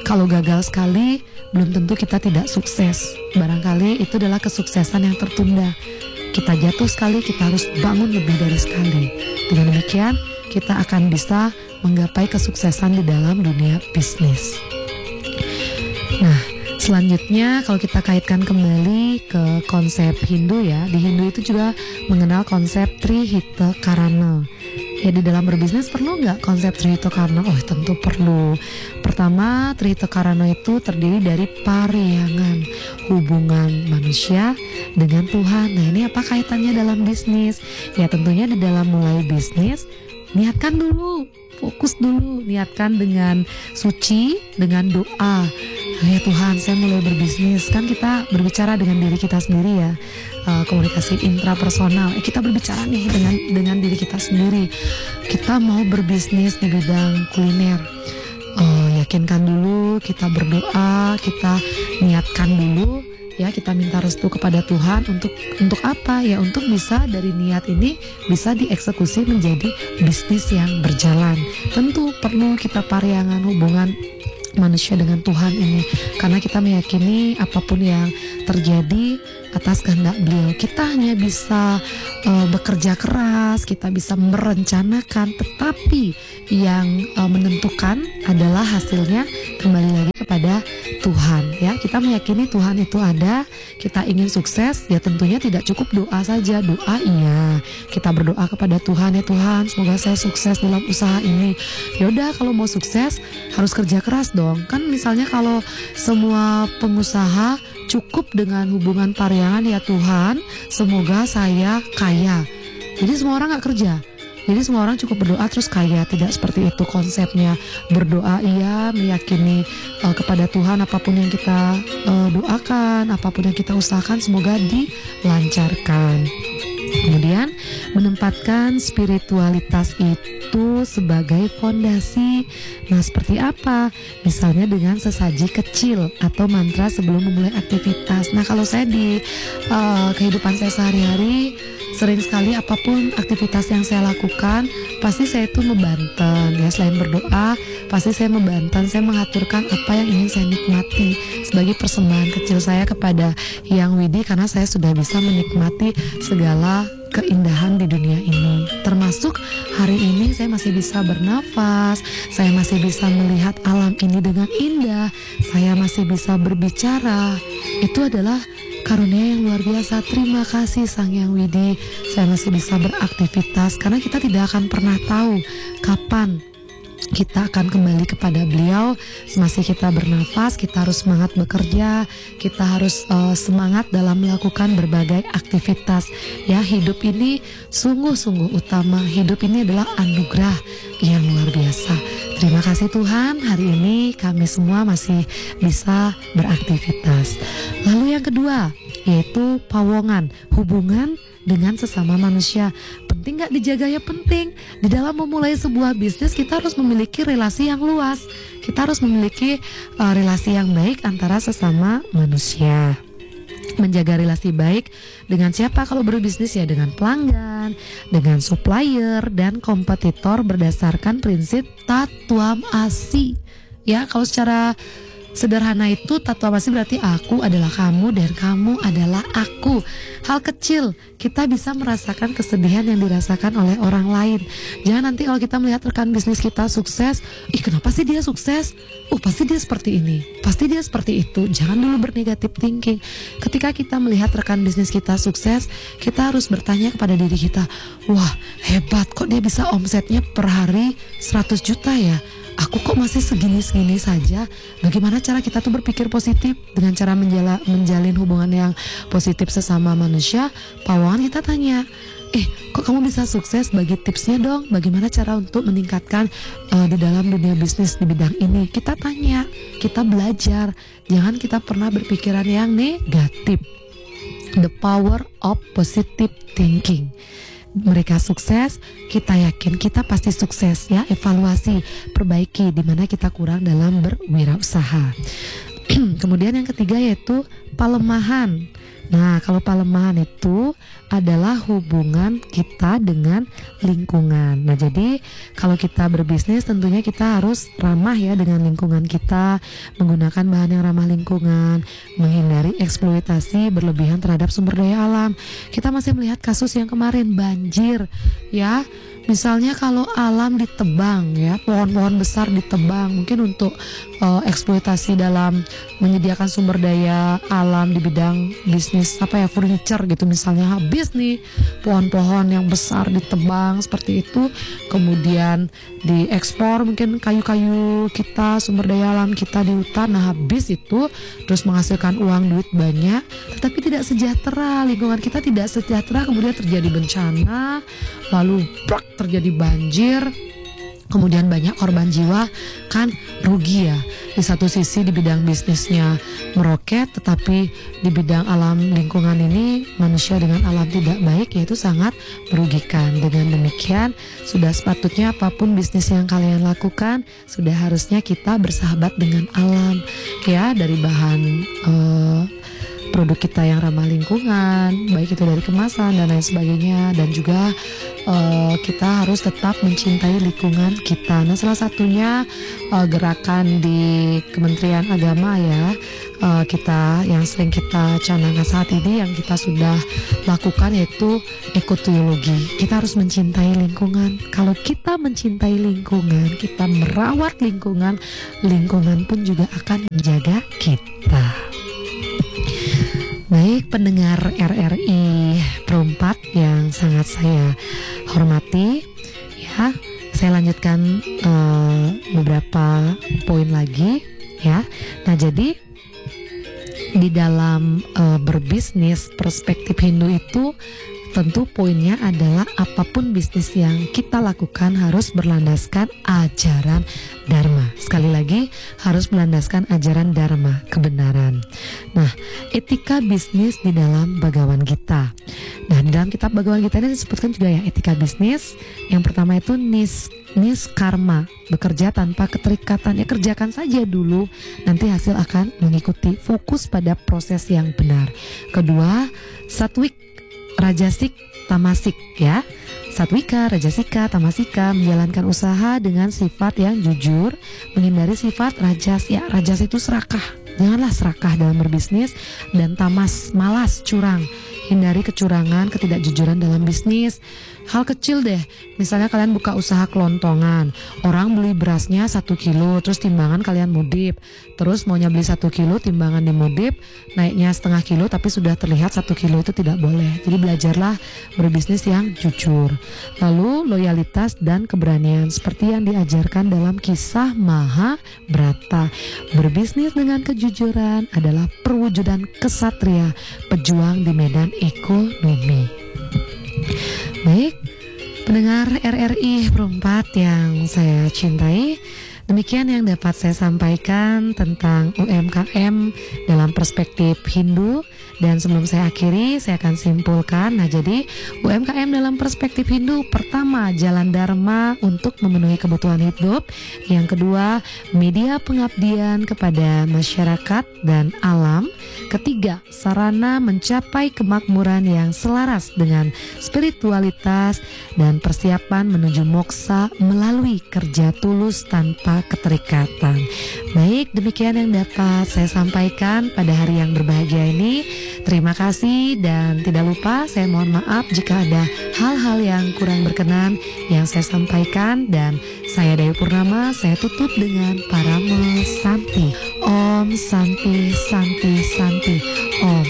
Kalau gagal sekali, belum tentu kita tidak sukses. Barangkali itu adalah kesuksesan yang tertunda. Kita jatuh sekali, kita harus bangun lebih dari sekali. Dengan demikian, kita akan bisa menggapai kesuksesan di dalam dunia bisnis. Nah, selanjutnya kalau kita kaitkan kembali ke konsep Hindu ya, di Hindu itu juga mengenal konsep Trihita Karana. Ya, di dalam berbisnis perlu nggak konsep Trihita Karana? Oh, tentu perlu. Pertama, Trihita Karana itu terdiri dari pariyangan, hubungan manusia dengan Tuhan. Nah, ini apa kaitannya dalam bisnis? Ya, tentunya di dalam mulai bisnis, niatkan dulu, fokus dulu, niatkan dengan suci, dengan doa. Ya Tuhan, saya mulai berbisnis. Kan kita berbicara dengan diri kita sendiri ya, komunikasi intrapersonal. Kita berbicara nih dengan diri kita sendiri. Kita mau berbisnis di bidang kuliner. Yakinkan dulu, kita berdoa, kita niatkan dulu. Ya, kita minta restu kepada Tuhan untuk apa? Ya, untuk bisa dari niat ini bisa dieksekusi menjadi bisnis yang berjalan. Tentu perlu kita pariangan hubungan manusia dengan Tuhan ini, karena kita meyakini apapun yang terjadi atas kehendak Beliau. Kita hanya bisa bekerja keras, kita bisa merencanakan, tetapi yang menentukan adalah hasilnya kembali lagi kepada Tuhan. Ya, kita meyakini Tuhan itu ada. Kita ingin sukses, ya tentunya tidak cukup doa saja. Doa iya, kita berdoa kepada Tuhan, ya Tuhan, semoga saya sukses dalam usaha ini. Yaudah, kalau mau sukses harus kerja keras dong. Kan misalnya kalau semua pengusaha cukup dengan hubungan pariangan, ya Tuhan, semoga saya kaya. Jadi semua orang gak kerja. Jadi semua orang cukup berdoa terus kaya. Tidak seperti itu konsepnya. Berdoa iya, meyakini kepada Tuhan apapun yang kita doakan, apapun yang kita usahakan semoga dilancarkan. Kemudian menempatkan spiritualitas itu sebagai fondasi. Nah, seperti apa? Misalnya dengan sesaji kecil atau mantra sebelum memulai aktivitas. Nah, kalau saya di kehidupan saya sehari-hari, sering sekali apapun aktivitas yang saya lakukan, pasti saya itu membanten. Ya, selain berdoa, pasti saya membanten. Saya mengaturkan apa yang ingin saya nikmati sebagai persembahan kecil saya kepada Yang Widi, karena saya sudah bisa menikmati segala keindahan di dunia ini. Termasuk hari ini saya masih bisa bernafas, saya masih bisa melihat alam ini dengan indah, saya masih bisa berbicara. Itu adalah karunia yang luar biasa. Terima kasih Sang Yang Widi, saya masih bisa beraktivitas, karena kita tidak akan pernah tahu kapan kita akan kembali kepada Beliau. Masih kita bernafas, kita harus semangat bekerja, kita harus semangat dalam melakukan berbagai aktivitas. Ya, hidup ini sungguh-sungguh utama. Hidup ini adalah anugerah yang luar biasa. Terima kasih Tuhan, hari ini kami semua masih bisa beraktivitas. Lalu yang kedua, yaitu pawongan, hubungan dengan sesama manusia. Penting gak dijaga? Ya penting. Di dalam memulai sebuah bisnis, kita harus memiliki relasi yang luas. Kita harus memiliki relasi yang baik antara sesama manusia. Menjaga relasi baik dengan siapa kalau berbisnis? Ya dengan pelanggan, dengan supplier, dan kompetitor berdasarkan prinsip Tattvam Asi. Ya, kalau secara sederhana itu Tattvam Asi berarti aku adalah kamu dan kamu adalah aku. Hal kecil kita bisa merasakan kesedihan yang dirasakan oleh orang lain. Jangan nanti kalau kita melihat rekan bisnis kita sukses, kenapa sih dia sukses? Pasti dia seperti ini, pasti dia seperti itu. Jangan dulu bernegatif thinking. Ketika kita melihat rekan bisnis kita sukses, kita harus bertanya kepada diri kita, wah hebat, kok dia bisa omsetnya per hari 100 juta ya? Aku kok masih segini-segini saja. Bagaimana cara kita tuh berpikir positif? Dengan cara menjalin hubungan yang positif sesama manusia. Pawongan kita tanya, kok kamu bisa sukses? Bagi tipsnya dong. Bagaimana cara untuk meningkatkan di dalam dunia bisnis di bidang ini? Kita tanya, kita belajar. Jangan kita pernah berpikiran yang negatif. The power of positive thinking. Mereka sukses, kita yakin kita pasti sukses ya. Evaluasi, perbaiki di mana kita kurang dalam berwirausaha. Kemudian yang ketiga yaitu palemahan. Nah, kalau palemahan itu adalah hubungan kita dengan lingkungan. Nah, jadi kalau kita berbisnis tentunya kita harus ramah ya dengan lingkungan kita, menggunakan bahan yang ramah lingkungan, menghindari eksploitasi berlebihan terhadap sumber daya alam. Kita masih melihat kasus yang kemarin banjir ya. Misalnya kalau alam ditebang ya, pohon-pohon besar ditebang mungkin untuk eksploitasi dalam menyediakan sumber daya alam di bidang bisnis furniture gitu, misalnya habis nih pohon-pohon yang besar ditebang seperti itu, kemudian diekspor mungkin kayu-kayu kita, sumber daya alam kita di hutan, nah habis itu terus menghasilkan uang duit banyak, tetapi tidak sejahtera, lingkungan kita tidak sejahtera, kemudian terjadi bencana, lalu terjadi banjir, kemudian banyak korban jiwa, kan rugi ya. Di satu sisi di bidang bisnisnya meroket, tetapi di bidang alam lingkungan ini manusia dengan alam tidak baik, yaitu sangat merugikan. Dengan demikian sudah sepatutnya apapun bisnis yang kalian lakukan, sudah harusnya kita bersahabat dengan alam ya, dari bahan produk kita yang ramah lingkungan, baik itu dari kemasan dan lain sebagainya, dan juga kita harus tetap mencintai lingkungan kita. Nah, salah satunya gerakan di Kementerian Agama ya, kita yang sering kita canangkan saat ini, yang kita sudah lakukan, yaitu ekoteologi. Kita harus mencintai lingkungan. Kalau kita mencintai lingkungan, kita merawat lingkungan, lingkungan pun juga akan menjaga kita. Baik pendengar RRI Pro 4 yang sangat saya hormati ya, saya lanjutkan beberapa poin lagi ya. Nah, jadi di dalam berbisnis perspektif Hindu itu tentu poinnya adalah apapun bisnis yang kita lakukan harus berlandaskan ajaran Dharma. Sekali lagi, harus berlandaskan ajaran Dharma, kebenaran. Nah, etika bisnis di dalam Bhagavad Gita. Nah, di dalam kitab Bhagavad Gita ini disebutkan juga ya etika bisnis. Yang pertama itu niskarma, bekerja tanpa keterikatan. Ya, kerjakan saja dulu, nanti hasil akan mengikuti. Fokus pada proses yang benar. Kedua, satwik, rajasik, tamasik ya. Satwika, rajasika, tamasika, menjalankan usaha dengan sifat yang jujur, menghindari sifat rajas. Ya, rajas itu serakah. Janganlah serakah dalam berbisnis. Dan tamas, malas, curang. Hindari kecurangan, ketidakjujuran dalam bisnis. Hal kecil deh, misalnya kalian buka usaha kelontongan, orang beli berasnya 1 kilo, terus timbangan kalian modif, terus maunya beli 1 kilo, timbangan dimodif, naiknya setengah kilo, tapi sudah terlihat 1 kilo, itu tidak boleh. Jadi belajarlah berbisnis yang jujur. Lalu loyalitas dan keberanian, seperti yang diajarkan dalam kisah Mahabharata. Berbisnis dengan kejujuran adalah perwujudan kesatria, pejuang di medan ekonomi. Baik, pendengar RRI Pro 4 yang saya cintai, demikian yang dapat saya sampaikan tentang UMKM dalam perspektif Hindu. Dan sebelum saya akhiri, saya akan simpulkan. Nah, jadi UMKM dalam perspektif Hindu, pertama, jalan Dharma untuk memenuhi kebutuhan hidup. Yang kedua, media pengabdian kepada masyarakat dan alam. Ketiga, sarana mencapai kemakmuran yang selaras dengan spiritualitas dan persiapan menuju moksa melalui kerja tulus tanpa keterikatan. Baik, demikian yang dapat saya sampaikan pada hari yang berbahagia ini. Terima kasih, dan tidak lupa saya mohon maaf jika ada hal-hal yang kurang berkenan yang saya sampaikan. Dan saya Dayu Purnama, saya tutup dengan Paramo Santi. Om Santi Santi Santi Om.